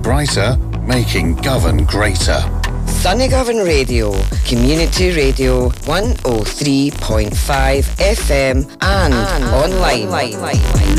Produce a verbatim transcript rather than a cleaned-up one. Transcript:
brighter, making Govan greater. Sunny Govan Radio, Community Radio one oh three point five F M and, and online. online.